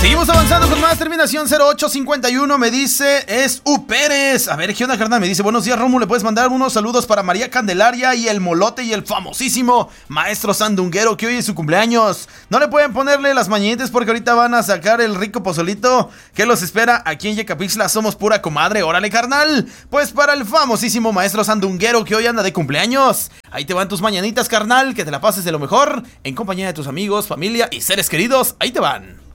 Seguimos avanzando con más. Terminación 0851. Me dice, es U Pérez. A ver, ¿qué onda, carnal? Me dice, buenos días, Rómulo. ¿Le puedes mandar unos saludos para María Candelaria y el molote y el famosísimo maestro sandunguero que hoy es su cumpleaños? No le pueden ponerle las mañanitas porque ahorita van a sacar el rico pozolito que los espera aquí en Yecapixtla. Somos pura comadre. Órale, carnal. Pues para el famosísimo maestro sandunguero que hoy anda de cumpleaños, ahí te van tus mañanitas, carnal. Que te la pases de lo mejor en compañía de tus amigos, familia y seres queridos. Ahí te van.